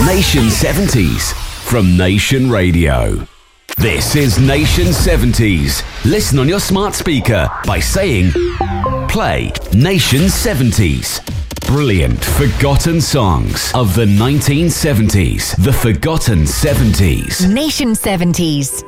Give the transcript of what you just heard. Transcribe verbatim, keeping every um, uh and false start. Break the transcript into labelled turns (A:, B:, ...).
A: Nation seventies from Nation Radio. This is Nation seventies. Listen on your smart speaker by saying, play Nation seventies. Brilliant forgotten songs of the nineteen seventies. The Forgotten seventies.
B: Nation seventies.